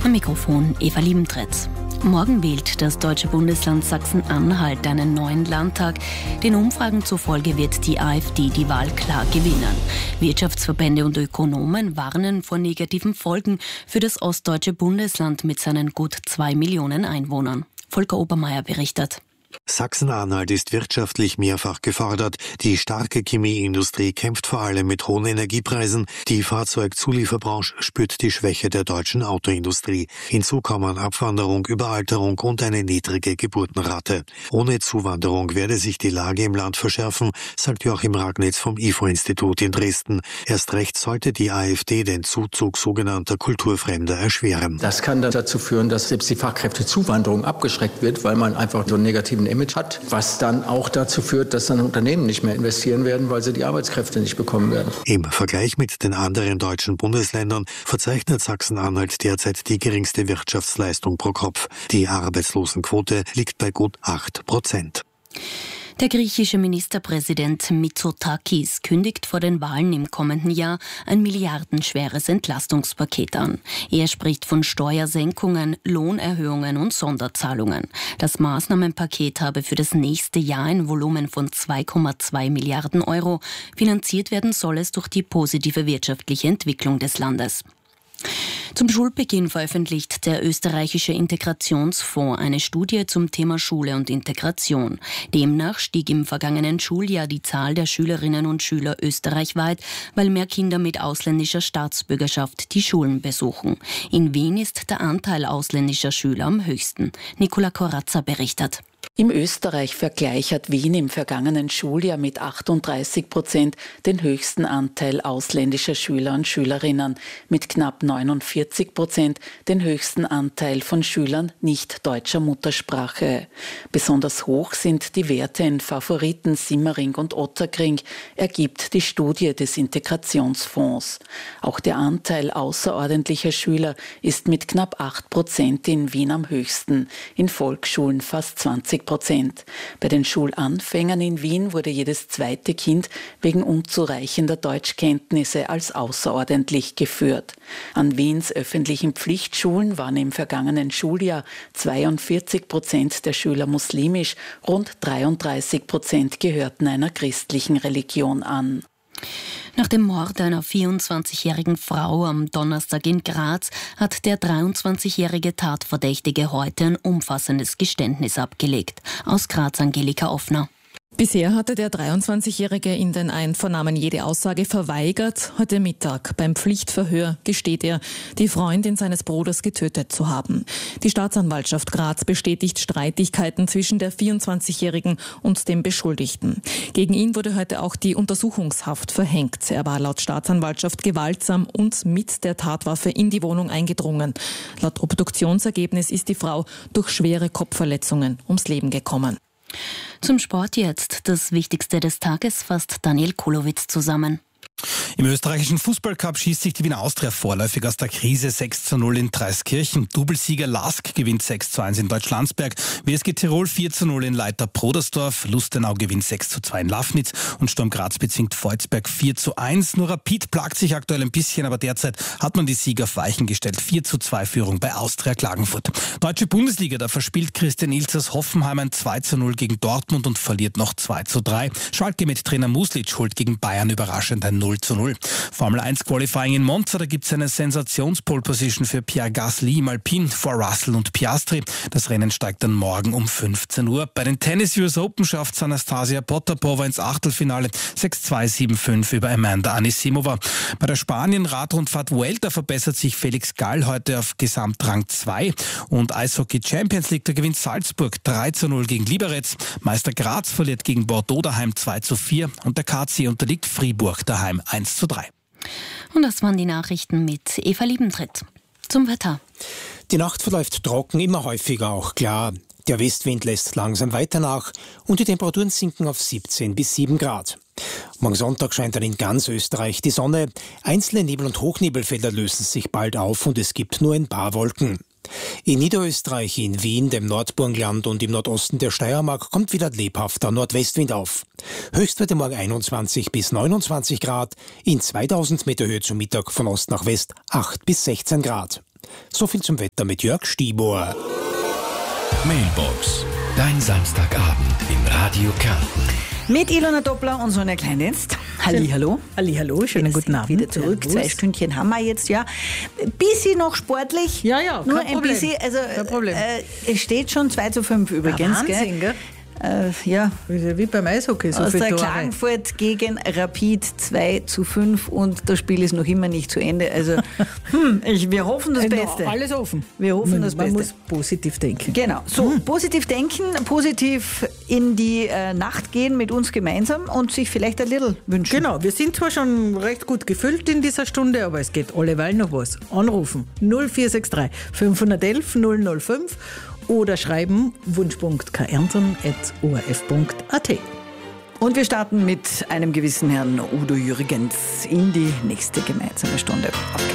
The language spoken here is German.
Am Mikrofon Eva Liebentretz. Morgen wählt das deutsche Bundesland Sachsen-Anhalt einen neuen Landtag. Den Umfragen zufolge wird die AfD die Wahl klar gewinnen. Wirtschaftsverbände und Ökonomen warnen vor negativen Folgen für das ostdeutsche Bundesland mit seinen gut 2 Millionen Einwohnern. Volker Obermeier berichtet. Sachsen-Anhalt ist wirtschaftlich mehrfach gefordert. Die starke Chemieindustrie kämpft vor allem mit hohen Energiepreisen. Die Fahrzeugzulieferbranche spürt die Schwäche der deutschen Autoindustrie. Hinzu kommen Abwanderung, Überalterung und eine niedrige Geburtenrate. Ohne Zuwanderung werde sich die Lage im Land verschärfen, sagt Joachim Ragnitz vom IFO-Institut in Dresden. Erst recht sollte die AfD den Zuzug sogenannter Kulturfremder erschweren. Das kann dann dazu führen, dass selbst die Fachkräftezuwanderung abgeschreckt wird, weil man einfach so einen negativen Image hat, was dann auch dazu führt, dass dann Unternehmen nicht mehr investieren werden, weil sie die Arbeitskräfte nicht bekommen werden. Im Vergleich mit den anderen deutschen Bundesländern verzeichnet Sachsen-Anhalt derzeit die geringste Wirtschaftsleistung pro Kopf. Die Arbeitslosenquote liegt bei gut 8%. Der griechische Ministerpräsident Mitsotakis kündigt vor den Wahlen im kommenden Jahr ein milliardenschweres Entlastungspaket an. Er spricht von Steuersenkungen, Lohnerhöhungen und Sonderzahlungen. Das Maßnahmenpaket habe für das nächste Jahr ein Volumen von 2,2 Milliarden Euro. Finanziert werden soll es durch die positive wirtschaftliche Entwicklung des Landes. Zum Schulbeginn veröffentlicht der österreichische Integrationsfonds eine Studie zum Thema Schule und Integration. Demnach stieg im vergangenen Schuljahr die Zahl der Schülerinnen und Schüler österreichweit, weil mehr Kinder mit ausländischer Staatsbürgerschaft die Schulen besuchen. In Wien ist der Anteil ausländischer Schüler am höchsten. Nicola Corazza berichtet. Im Österreich-Vergleich hat Wien im vergangenen Schuljahr mit 38% den höchsten Anteil ausländischer Schüler und Schülerinnen, mit knapp 49% den höchsten Anteil von Schülern nicht deutscher Muttersprache. Besonders hoch sind die Werte in Favoriten Simmering und Ottakring, ergibt die Studie des Integrationsfonds. Auch der Anteil außerordentlicher Schüler ist mit knapp 8% in Wien am höchsten, in Volksschulen fast 20%. Bei den Schulanfängern in Wien wurde jedes zweite Kind wegen unzureichender Deutschkenntnisse als außerordentlich geführt. An Wiens öffentlichen Pflichtschulen waren im vergangenen Schuljahr 42% der Schüler muslimisch, rund 33% gehörten einer christlichen Religion an. Nach dem Mord einer 24-jährigen Frau am Donnerstag in Graz hat der 23-jährige Tatverdächtige heute ein umfassendes Geständnis abgelegt. Aus Graz Angelika Offner. Bisher hatte der 23-Jährige in den Einvernahmen jede Aussage verweigert. Heute Mittag beim Pflichtverhör gesteht er, die Freundin seines Bruders getötet zu haben. Die Staatsanwaltschaft Graz bestätigt Streitigkeiten zwischen der 24-Jährigen und dem Beschuldigten. Gegen ihn wurde heute auch die Untersuchungshaft verhängt. Er war laut Staatsanwaltschaft gewaltsam und mit der Tatwaffe in die Wohnung eingedrungen. Laut Obduktionsergebnis ist die Frau durch schwere Kopfverletzungen ums Leben gekommen. Zum Sport jetzt. Das Wichtigste des Tages fasst Daniel Kulowitz zusammen. Im österreichischen Fußballcup schießt sich die Wiener Austria vorläufig aus der Krise. 6:0 in Dreiskirchen. Doublesieger Lask gewinnt 6:1 in Deutschlandsberg. WSG Tirol 4:0 in Leiter-Prodersdorf. Lustenau gewinnt 6:2 in Lafnitz. Und Sturm Graz bezwingt Volzberg 4:1. Nur Rapid plagt sich aktuell ein bisschen, aber derzeit hat man die Sieger auf Weichen gestellt. 4:2 Führung bei Austria Klagenfurt. Deutsche Bundesliga, da verspielt Christian Ilzers Hoffenheim ein 2:0 gegen Dortmund und verliert noch 2:3. Schalke mit Trainer Muslic holt gegen Bayern überraschend ein 0:0. Formel 1 Qualifying in Monza, da gibt es eine Sensations-Pole-Position für Pierre Gasly im Alpine vor Russell und Piastri. Das Rennen steigt dann morgen um 15 Uhr. Bei den Tennis US Open schafft es Anastasia Potapova ins Achtelfinale 6:2, 7:5 über Amanda Anisimova. Bei der Spanien-Radrundfahrt Vuelta verbessert sich Felix Gall heute auf Gesamtrang 2. Und Eishockey Champions League, da gewinnt Salzburg 3:0 gegen Liberec. Meister Graz verliert gegen Bordeaux daheim 2:4 und der KC unterliegt Fribourg daheim 1:3. Und das waren die Nachrichten mit Eva Liebentretz. Zum Wetter. Die Nacht verläuft trocken, immer häufiger auch klar. Der Westwind lässt langsam weiter nach und die Temperaturen sinken auf 17 bis 7 Grad. Morgen Sonntag scheint dann in ganz Österreich die Sonne. Einzelne Nebel- und Hochnebelfelder lösen sich bald auf und es gibt nur ein paar Wolken. In Niederösterreich, in Wien, dem Nordburgenland und im Nordosten der Steiermark kommt wieder lebhafter Nordwestwind auf. Höchstwerte morgen 21 bis 29 Grad, in 2000 Meter Höhe zum Mittag von Ost nach West 8 bis 16 Grad. So viel zum Wetter mit Jörg Stibor. Mailbox, dein Samstagabend im Radio Kärnten. Mit Ilona Doppler und Sonja Kleindienst. Hallihallo. Hallihallo, schönen guten Abend. Wieder zurück, 2 Stündchen haben wir jetzt, ja. Bisschen noch sportlich. Ja, nur kein ein Problem. bisschen, also Kein Problem. Es steht schon 2:5 übrigens. Wahnsinn, gell? Ja. Wie beim Eishockey, so viel Austria Tore. Klagenfurt gegen Rapid 2:5 und das Spiel ist noch immer nicht zu Ende. Also wir hoffen das Beste. Alles offen. Wir hoffen das Beste. Man muss positiv denken. Genau, so positiv denken, positiv in die Nacht gehen mit uns gemeinsam und sich vielleicht ein Lidl wünschen. Genau, wir sind zwar schon recht gut gefüllt in dieser Stunde, aber es geht alleweil noch was. Anrufen 0463 511 005 oder schreiben wunsch.kärnten@orf.at. Und wir starten mit einem gewissen Herrn Udo Jürgens in die nächste gemeinsame Stunde.